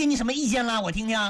给你什么意见啦？我听听。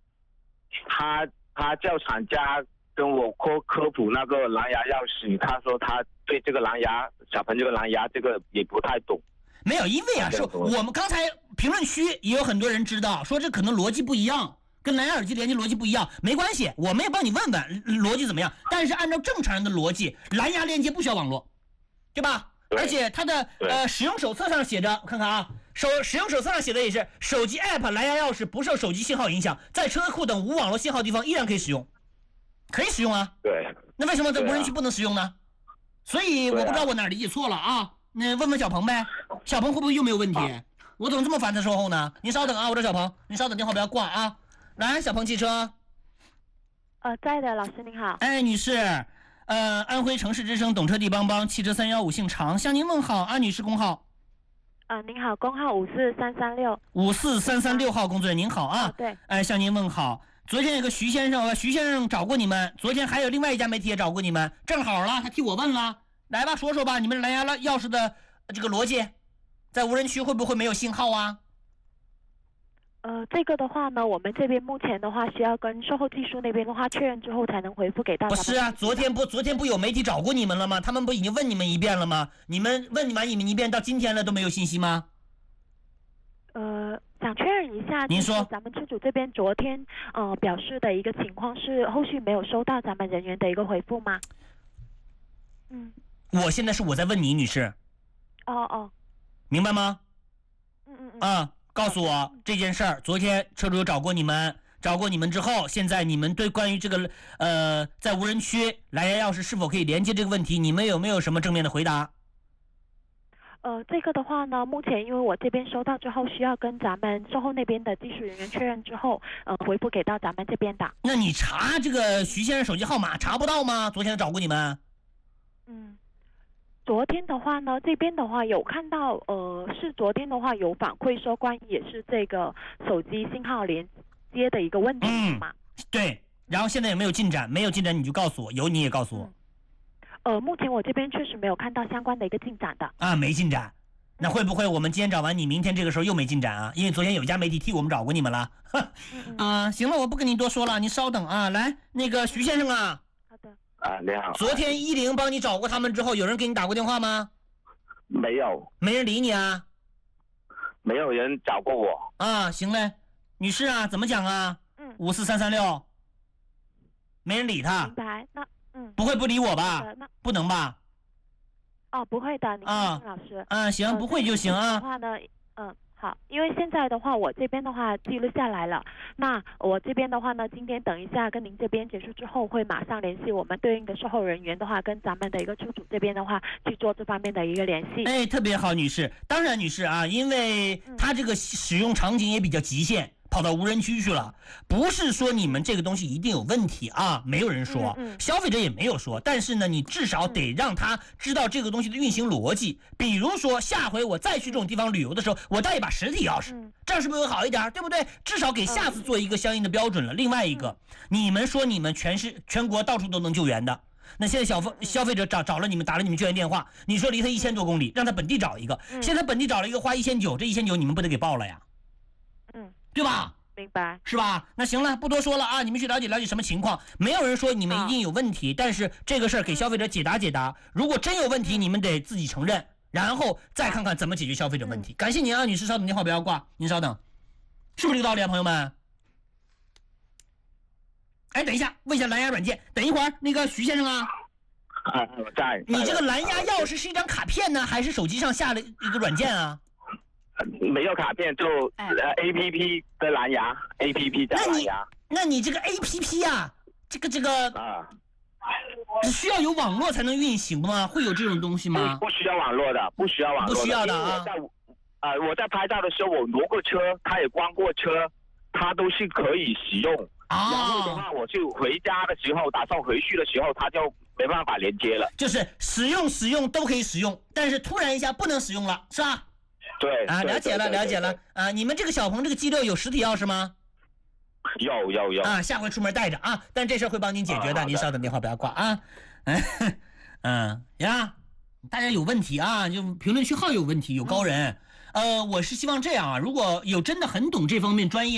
他叫厂家跟我科普那个蓝牙钥匙，他说他对这个蓝牙小鹏这个蓝牙这个也不太懂。 没有，因为啊，是我们刚才评论区也有很多人知道，说这可能逻辑不一样，跟蓝牙耳机连接逻辑不一样，没关系，我们也帮你问问逻辑怎么样。但是按照正常人的逻辑，蓝牙连接不需要网络，对吧？而且它的使用手册上写着，看看啊，使用手册上写的也是，手机 app 蓝牙钥匙不受手机信号影响，在车库等无网络信号地方依然可以使用，可以使用啊。 对。 那为什么在无人区不能使用呢？所以我不知道我哪儿理解错了啊。那问问小鹏呗，小鹏会不会又没有问题？我怎么这么烦他售后呢？您稍等啊，我找小鹏，您稍等，电话不要挂啊。来，小鹏汽车。 在的，老师您好。 哎，女士，安徽城市之声懂车帝帮帮汽车315姓常向您问好啊，女士工号。 您好，工号54336。 54336号工作人员您好啊。 对。 向您问好。昨天有个徐先生找过你们，昨天还有另外一家媒体也找过你们，正好了，他替我问了。来吧，说说吧，你们蓝牙钥匙的这个逻辑，在无人区会不会没有信号啊？ 这个的话呢，我们这边目前的话需要跟售后技术那边的话确认之后才能回复给大家。 不是啊，昨天不有媒体找过你们了吗？他们不已经问你们一遍了吗？你们问完你们一遍，到今天了都没有信息吗？ 想确认一下， 您说， 咱们车主这边昨天表示的一个情况是后续没有收到咱们人员的一个回复吗？ 我现在是我在问你，女士。明白吗？告诉我这件事儿，昨天车主有找过你们之后，现在你们对关于这个在无人区蓝牙钥匙是否可以连接这个问题，你们有没有什么正面的回答？ 这个的话呢，目前因为我这边收到之后，需要跟咱们售后那边的技术人员确认之后，回复给到咱们这边的。 那你查这个徐先生手机号码查不到吗？昨天找过你们？ 昨天的话呢，这边的话有看到，是昨天的话有反馈说关于也是这个手机信号连接的一个问题嘛。 对。然后现在有没有进展？没有进展你就告诉我，有你也告诉我。 目前我这边确实没有看到相关的一个进展的。 没进展。那会不会我们今天找完你，明天这个时候又没进展啊？因为昨天有一家媒体替我们找过你们了。行了，我不跟你多说了，你稍等啊。来，那个徐先生啊。 好的。 你好。 昨天10帮你找过他们之后，有人给你打过电话吗？ 没有。 没人理你啊？ 没有人找过我。 行嘞，女士啊，怎么讲啊？54336，没人理他。 明白。那不会不理我吧？不能吧？ 不会的，您放心，老师。 行，不会就行啊。 的话呢，好，因为现在的话，我这边的话记录下来了。那我这边的话呢，今天等一下跟您这边结束之后，会马上联系我们对应的售后人员的话，跟咱们的一个车主这边的话去做这方面的一个联系。 特别好，女士。当然，女士啊，因为它这个使用场景也比较极限。跑到无人区去了，不是说你们这个东西一定有问题啊，没有人说，消费者也没有说，但是呢，你至少得让他知道这个东西的运行逻辑。比如说，下回我再去这种地方旅游的时候，我带一把实体钥匙，这样是不是会好一点？对不对？至少给下次做一个相应的标准了。另外一个，你们说你们全国到处都能救援的。那现在消费者找了你们，打了你们救援电话，你说离他1000多公里，让他本地找一个，现在本地找了一个花1900，这1900你们不得给报了呀？对吧？ 明白。 是吧？那行了，不多说了啊，你们去了解什么情况。没有人说你们一定有问题，但是这个事儿给消费者解答。如果真有问题，你们得自己承认，然后再看看怎么解决消费者问题。感谢您啊，女士，稍等，电话不要挂，您稍等，是不是这个道理啊，朋友们？等一下，问一下蓝牙软件。等一会儿，那个徐先生啊， 我在。 你这个蓝牙钥匙是一张卡片呢，还是手机上下了一个软件啊？ 没有卡片，就APP 的蓝牙 ，APP 的蓝牙。 那你这个 APP 啊，这个需要有网络才能运行吗？会有这种东西吗？ 不需要网络的，不需要的啊。我在拍照的时候，我挪过车，他也关过车，它都是可以使用。然后的话，我就回家的时候，打算回去的时候，它就没办法连接了。 就是使用都可以使用，但是突然一下不能使用了，是吧？ 对了解了啊！你们这个小鹏这个G6有实体钥匙吗？ 有啊，下回出门带着啊！但这事会帮您解决的，您稍等，电话不要挂啊。大家有问题啊，就评论区号有问题，有高人。我是希望这样啊，如果有真的很懂这方面专业